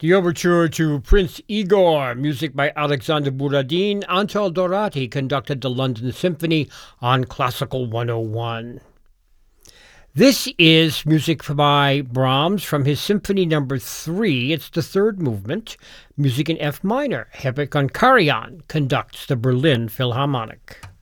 The overture to Prince Igor, music by Alexander Borodin. Antal Dorati conducted the London Symphony on Classical 101. This is music by Brahms from his Symphony No. 3. It's the third movement, music in F minor. Herbert Gunkarian conducts the Berlin Philharmonic.